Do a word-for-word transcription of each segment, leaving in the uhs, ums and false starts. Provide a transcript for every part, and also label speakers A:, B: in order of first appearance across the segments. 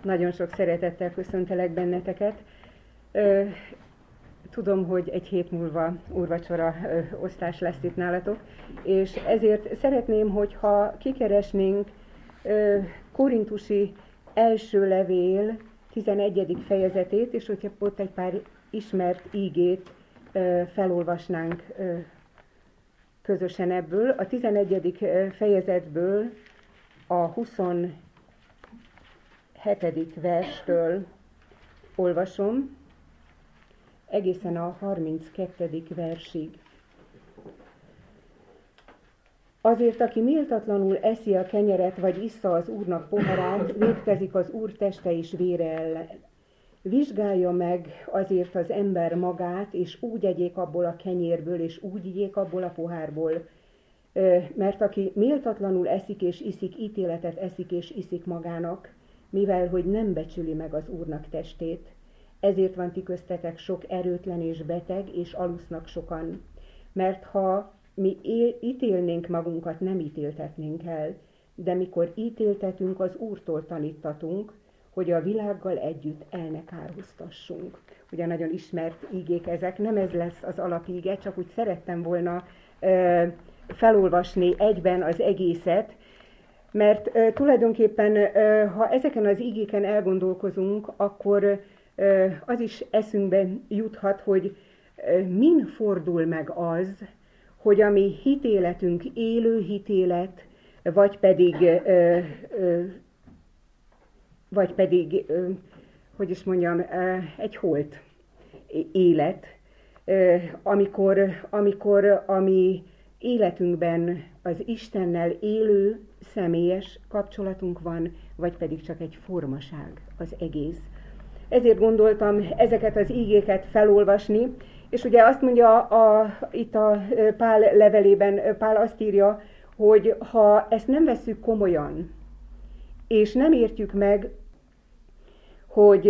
A: Nagyon sok szeretettel köszöntelek benneteket. Tudom, hogy egy hét múlva úrvacsora osztás lesz itt nálatok, és ezért szeretném, hogyha kikeresnénk Korintusi első levél tizenegyedik fejezetét, és hogyha ott egy pár ismert ígét felolvasnánk közösen ebből. A tizenegyedik fejezetből a huszonhetedik verstől olvasom, egészen a harminckettedik versig. Azért, aki méltatlanul eszi a kenyeret, vagy issza az Úrnak poharát, vétkezik az Úr teste és vére ellen. Vizsgálja meg azért az ember magát, és úgy egyék abból a kenyérből, és úgy igyék abból a pohárból. Mert aki méltatlanul eszik és iszik, ítéletet eszik és iszik magának, mivel hogy nem becsüli meg az Úrnak testét. Ezért van ti köztetek sok erőtlen és beteg, és alusznak sokan. Mert ha mi él, ítélnénk magunkat, nem ítéltetnénk el, de mikor ítéltetünk, az Úrtól tanítatunk, hogy a világgal együtt el ne kárhoztassunk. Ugye nagyon ismert ígék ezek, nem ez lesz az alapíge, csak úgy szerettem volna ö, felolvasni egyben az egészet, mert ö, tulajdonképpen, ö, ha ezeken az ígéken elgondolkozunk, akkor ö, az is eszünkbe juthat, hogy ö, min fordul meg az, hogy a mi hitéletünk élő hitélet, vagy pedig, ö, ö, vagy pedig ö, hogy is mondjam, ö, egy holt élet, ö, amikor, amikor a mi életünkben az Istennel élő, személyes kapcsolatunk van, vagy pedig csak egy formaság az egész. Ezért gondoltam ezeket az ígéket felolvasni, és ugye azt mondja a, itt a Pál levelében, Pál azt írja, hogy ha ezt nem vesszük komolyan, és nem értjük meg, hogy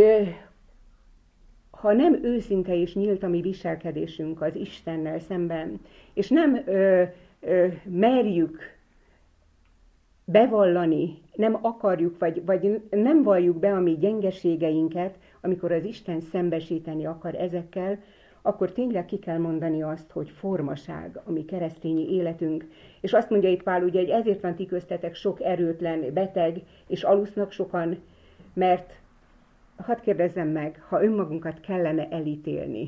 A: ha nem őszinte és nyílt a mi viselkedésünk az Istennel szemben, és nem ö, ö, merjük bevallani, nem akarjuk, vagy, vagy nem valljuk be a mi gyengeségeinket, amikor az Isten szembesíteni akar ezekkel, akkor tényleg ki kell mondani azt, hogy formaság a mi keresztényi életünk. És azt mondja itt Pál, ugye, hogy ezért van ti köztetek sok erőtlen, beteg, és alusznak sokan, mert hadd kérdezzem meg, ha önmagunkat kellene elítélni,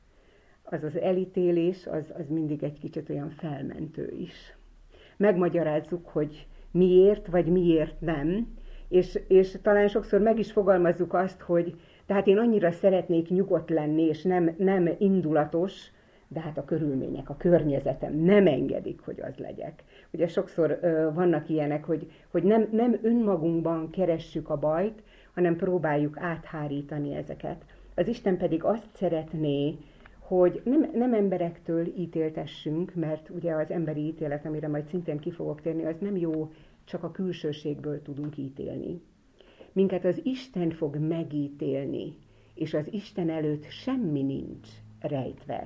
A: az az elítélés, az, az mindig egy kicsit olyan felmentő is. Megmagyarázzuk, hogy miért, vagy miért nem, és, és talán sokszor meg is fogalmazzuk azt, hogy tehát én annyira szeretnék nyugodt lenni, és nem, nem indulatos, de hát a körülmények, a környezetem nem engedik, hogy az legyek. Ugye sokszor uh, vannak ilyenek, hogy, hogy nem, nem önmagunkban keressük a bajt, hanem próbáljuk áthárítani ezeket. Az Isten pedig azt szeretné, hogy nem, nem emberektől ítéltessünk, mert ugye az emberi ítélet, amire majd szintén ki fogok térni, az nem jó, csak a külsőségből tudunk ítélni. Minket az Isten fog megítélni, és az Isten előtt semmi nincs rejtve.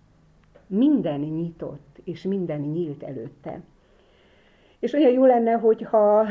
A: Minden nyitott, és minden nyílt előtte. És olyan jó lenne, hogyha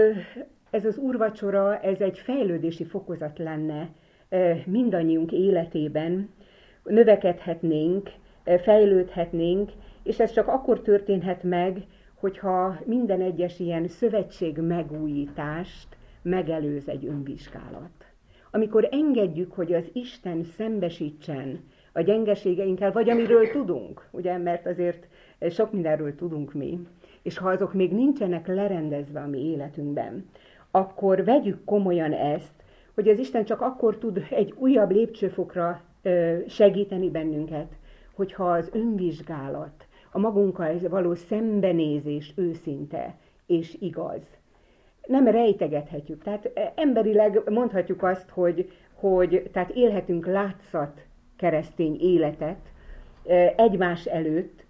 A: ez az úrvacsora, ez egy fejlődési fokozat lenne mindannyiunk életében, növekedhetnénk, fejlődhetnénk, és ez csak akkor történhet meg, hogyha minden egyes ilyen szövetség megújítást megelőz egy önvizsgálat. Amikor engedjük, hogy az Isten szembesítsen a gyengeségeinkkel, vagy amiről tudunk, ugye, mert azért sok mindenről tudunk mi, és ha azok még nincsenek lerendezve a mi életünkben, akkor vegyük komolyan ezt, hogy az Isten csak akkor tud egy újabb lépcsőfokra segíteni bennünket, hogyha az önvizsgálat, a magunkkal való szembenézés őszinte és igaz. Nem rejtegethetjük. Tehát emberileg mondhatjuk azt, hogy, hogy tehát élhetünk látszat keresztény életet egymás előtt.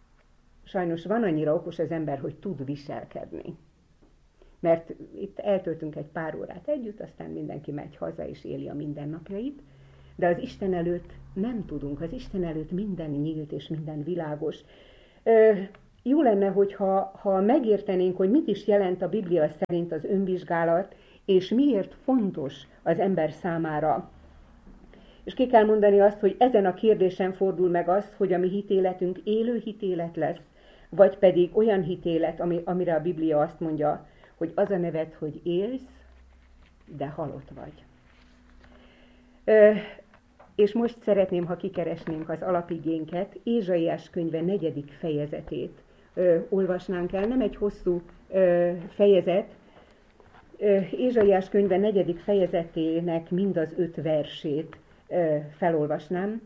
A: Sajnos van annyira okos az ember, hogy tud viselkedni. Mert itt eltöltünk egy pár órát együtt, aztán mindenki megy haza és éli a mindennapjait, de az Isten előtt nem tudunk, az Isten előtt minden nyílt és minden világos. Jó lenne, hogyha ha megértenénk, hogy mit is jelent a Biblia szerint az önvizsgálat, és miért fontos az ember számára. És ki kell mondani azt, hogy ezen a kérdésen fordul meg az, hogy a mi hitéletünk élő hitélet lesz, vagy pedig olyan hitélet, ami, amire a Biblia azt mondja, hogy az a neved, hogy élsz, de halott vagy. Ö, és most szeretném, ha kikeresnénk az alapigénket, Ézsaiás könyve negyedik fejezetét ö, olvasnánk el. Nem egy hosszú ö, fejezet, ö, Ézsaiás könyve negyedik fejezetének mind az öt versét ö, felolvasnám.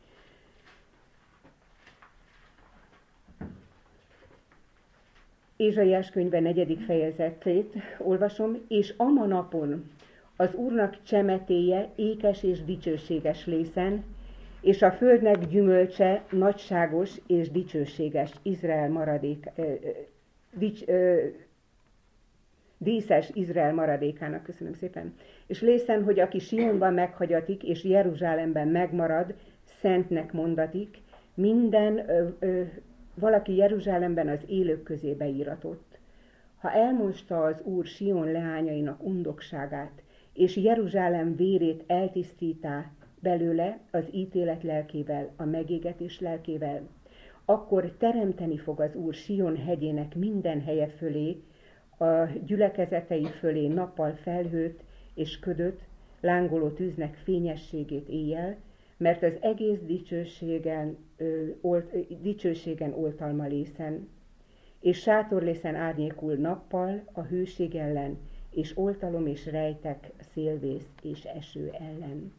A: Ézsaiás könyve negyedik fejezetét olvasom, és ama napon az Úrnak csemetéje ékes és dicsőséges lészen, és a földnek gyümölcse nagyságos és dicsőséges Izrael maradék, ö, dics, ö, díszes Izrael maradékának, köszönöm szépen. És lészen, hogy aki Sionban meghagyatik, és Jeruzsálemben megmarad, szentnek mondatik, minden ö, ö, valaki Jeruzsálemben az élők közé beíratott. Ha elmosta az Úr Sion leányainak undokságát, és Jeruzsálem vérét eltisztítá belőle az ítélet lelkével, a megégetés lelkével, akkor teremteni fog az Úr Sion hegyének minden helye fölé, a gyülekezetei fölé nappal felhőt és ködöt, lángoló tűznek fényességét éjjel, mert az egész dicsőségen, ö, olt, dicsőségen oltalma lészen, és sátorlészen árnyékul nappal a hőség ellen, és oltalom és rejtek szélvész és eső ellen.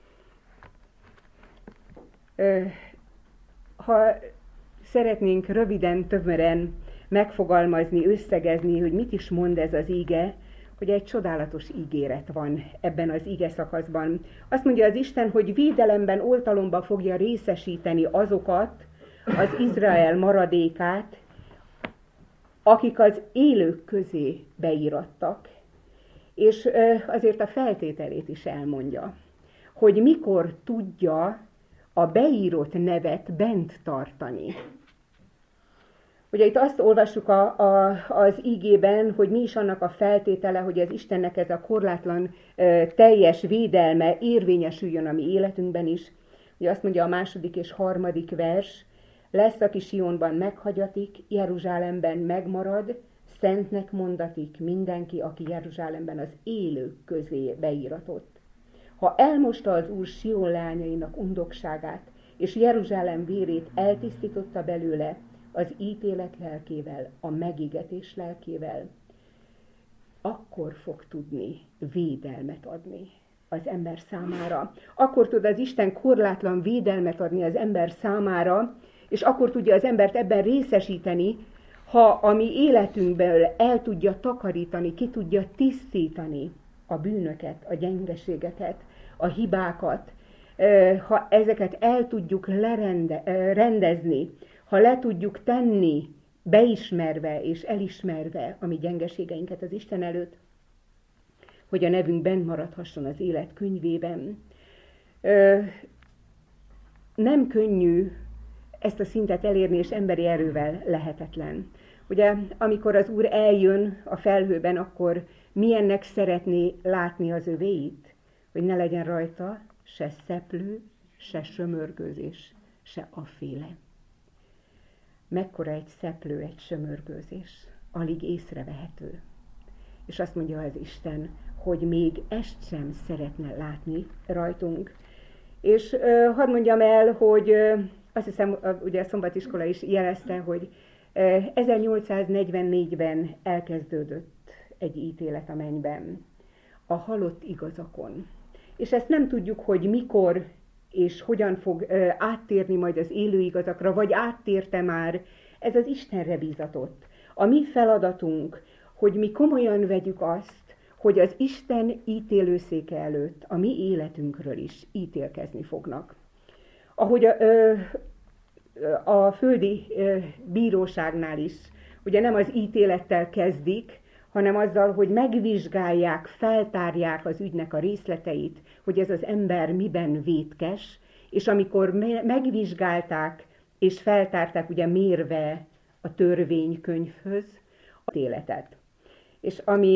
A: Ö, ha szeretnénk röviden, tömören megfogalmazni, összegezni, hogy mit is mond ez az ige, hogy egy csodálatos ígéret van ebben az ige szakaszban. Azt mondja az Isten, hogy védelemben, oltalomba fogja részesíteni azokat, az Izrael maradékát, akik az élők közé beírattak. És azért a feltételét is elmondja, hogy mikor tudja a beírott nevet bent tartani. Ugye itt azt olvassuk a, a, az ígében, hogy mi is annak a feltétele, hogy az Istennek ez a korlátlan, teljes védelme érvényesüljön a mi életünkben is. Ugye azt mondja a második és harmadik vers, lesz, aki Sionban meghagyatik, Jeruzsálemben megmarad, szentnek mondatik mindenki, aki Jeruzsálemben az élők közé beíratott. Ha elmosta az Úr Sion leányainak undokságát, és Jeruzsálem vérét eltisztította belőle, az ítélet lelkével, a megégetés lelkével, akkor fog tudni védelmet adni az ember számára. Akkor tud az Isten korlátlan védelmet adni az ember számára, és akkor tudja az embert ebben részesíteni, ha a mi életünkből el tudja takarítani, ki tudja tisztítani a bűnöket, a gyengeségeket, a hibákat, ha ezeket el tudjuk lerende, rendezni, ha le tudjuk tenni, beismerve és elismerve a mi gyengeségeinket az Isten előtt, hogy a nevünk bent maradhasson az élet könyvében. Nem könnyű ezt a szintet elérni, és emberi erővel lehetetlen. Ugye, amikor az Úr eljön a felhőben, akkor milyennek szeretné látni az övéit? Hogy ne legyen rajta se szeplő, se sömörgőzés, se afféle. Mekkora egy szeplő, egy sömörgőzés, alig észrevehető. És azt mondja az Isten, hogy még ezt sem szeretne látni rajtunk. És uh, hadd mondjam el, hogy uh, azt hiszem, uh, ugye a szombatiskola is jelezte, hogy uh, ezernyolcszáznegyvennégyben elkezdődött egy ítélet a mennyben, a halott igazakon. És ezt nem tudjuk, hogy mikor és hogyan fog uh, áttérni majd az élő igazakra, vagy áttérte már, ez az Istenre bízatott. A mi feladatunk, hogy mi komolyan vegyük azt, hogy az Isten ítélőszéke előtt a mi életünkről is ítélkezni fognak. Ahogy a, a földi bíróságnál is, ugye nem az ítélettel kezdik, hanem azzal, hogy megvizsgálják, feltárják az ügynek a részleteit, hogy ez az ember miben vétkes, és amikor megvizsgálták és feltárták, ugye mérve a törvénykönyvhöz, a ítéletet. És ami